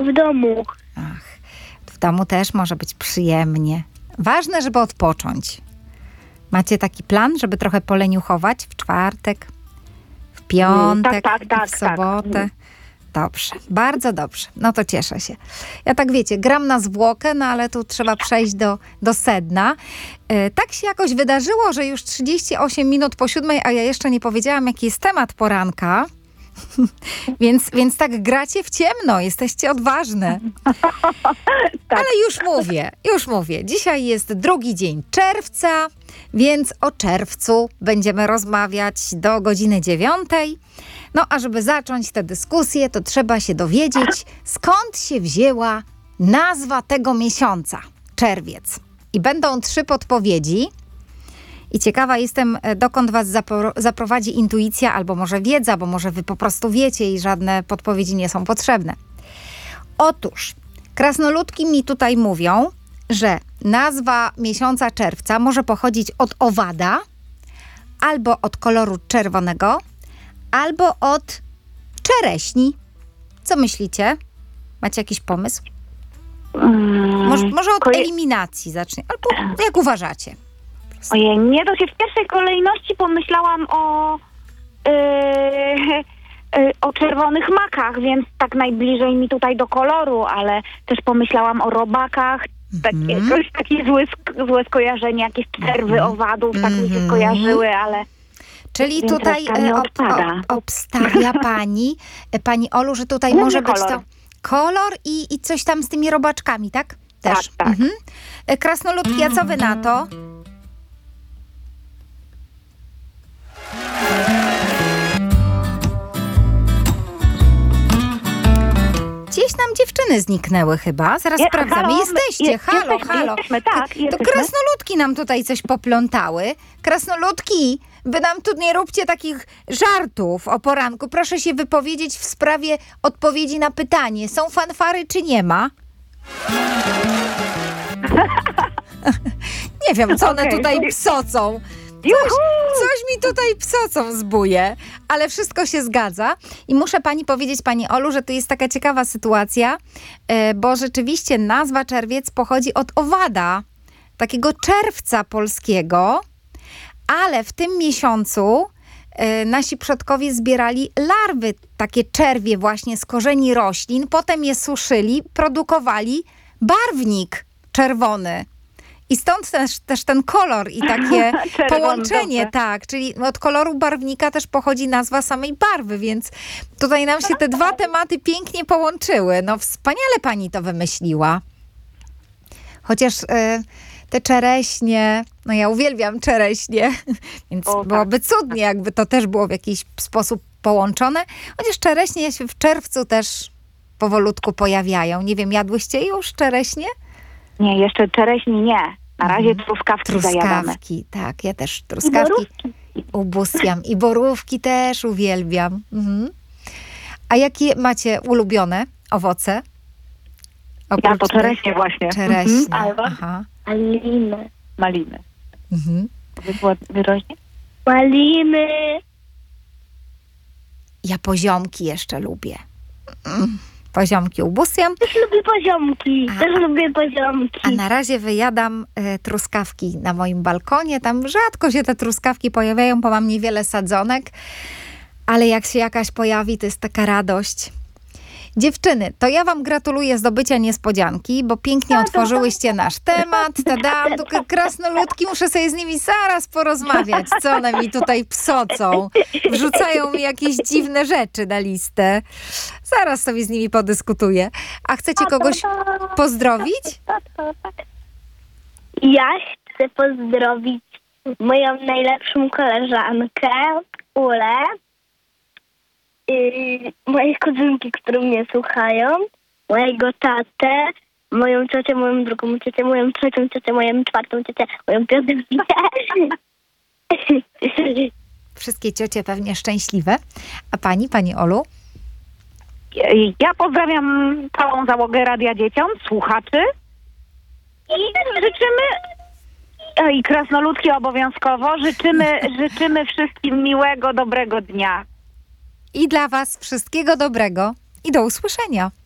w domu. Ach, w domu też może być przyjemnie. Ważne, żeby odpocząć. Macie taki plan, żeby trochę poleniuchować w czwartek, w piątek, tak, w sobotę? Dobrze, bardzo dobrze. No to cieszę się. Ja tak wiecie, gram na zwłokę, no ale tu trzeba przejść do sedna. Tak się jakoś wydarzyło, że już 38 minut po 7, a ja jeszcze nie powiedziałam, jaki jest temat poranka. Więc tak gracie w ciemno, jesteście odważne. Ale już mówię. Dzisiaj jest drugi dzień czerwca, więc o czerwcu będziemy rozmawiać do godziny 9. No a żeby zacząć tę dyskusję, to trzeba się dowiedzieć, skąd się wzięła nazwa tego miesiąca, czerwiec. I będą 3 podpowiedzi. I ciekawa jestem, dokąd was zaprowadzi intuicja, albo może wiedza, bo może wy po prostu wiecie i żadne podpowiedzi nie są potrzebne. Otóż, krasnoludki mi tutaj mówią, że nazwa miesiąca czerwca może pochodzić od owada, albo od koloru czerwonego, albo od czereśni. Co myślicie? Macie jakiś pomysł? Może od eliminacji zacznie, albo jak uważacie? Ojej, nie, to się w pierwszej kolejności pomyślałam o czerwonych makach, więc tak najbliżej mi tutaj do koloru, ale też pomyślałam o robakach, jakoś takie złe skojarzenie, jakieś czerwy owadów, tak mi się skojarzyły, ale... Czyli tutaj obstawia pani Olu, że tutaj Główny może być kolor. to kolor i coś tam z tymi robaczkami, tak? Też. Tak. Krasnoludki, a co wy na to? Gdzieś nam dziewczyny zniknęły chyba. Zaraz sprawdzamy. Halo, jesteście. Halo. Jesteśmy, tak. To Jesteśmy. krasnoludki nam tutaj coś poplątały. Krasnoludki, wy nam tu nie róbcie takich żartów o poranku. Proszę się wypowiedzieć w sprawie odpowiedzi na pytanie. Są fanfary czy nie ma? Nie wiem, co one tutaj psocą. Coś mi tutaj psocą zbuje, ale wszystko się zgadza. I muszę pani powiedzieć, pani Olu, że to jest taka ciekawa sytuacja, bo rzeczywiście nazwa czerwiec pochodzi od owada, takiego czerwca polskiego, ale w tym miesiącu nasi przodkowie zbierali larwy, takie czerwie właśnie z korzeni roślin, potem je suszyli, produkowali barwnik czerwony. I stąd też ten kolor i takie połączenie, tak, czyli od koloru barwnika też pochodzi nazwa samej barwy, więc tutaj nam się te dwa tematy pięknie połączyły. No wspaniale pani to wymyśliła. Chociaż te czereśnie, no ja uwielbiam czereśnie, więc byłoby cudnie, jakby to też było w jakiś sposób połączone. Chociaż czereśnie się w czerwcu też powolutku pojawiają. Nie wiem, jadłyście już czereśnie? Nie, jeszcze czereśni nie. Na razie truskawki zajadamy. Truskawki, tak, ja też truskawki ubóstwiam. I borówki też uwielbiam. A jakie macie ulubione owoce? Ja to czereśnie właśnie. Czereśnie, aha. Maliny. Wyraźnie? Maliny. Ja poziomki jeszcze lubię. Poziomki ubóstwiam. Też lubię poziomki. A na razie wyjadam truskawki na moim balkonie. Tam rzadko się te truskawki pojawiają, bo mam niewiele sadzonek. Ale jak się jakaś pojawi, to jest taka radość. Dziewczyny, to ja wam gratuluję zdobycia niespodzianki, bo pięknie otworzyłyście nasz temat. Tadam, tu krasnoludki, muszę sobie z nimi zaraz porozmawiać. Co one mi tutaj psocą? Wrzucają mi jakieś dziwne rzeczy na listę. Zaraz sobie z nimi podyskutuję. A chcecie kogoś pozdrowić? Ja chcę pozdrowić moją najlepszą koleżankę, Ulę. Moje kuzynki, które mnie słuchają, mojego tatę, moją ciocię, moją drugą ciocię, moją trzecią ciocię, moją czwartą ciocię, moją piątą ciocię. Wszystkie ciocie pewnie szczęśliwe. A pani Olu? Ja pozdrawiam całą załogę Radia Dzieciom, słuchaczy i życzymy, i krasnoludki obowiązkowo, życzymy wszystkim miłego, dobrego dnia. I dla was wszystkiego dobrego i do usłyszenia.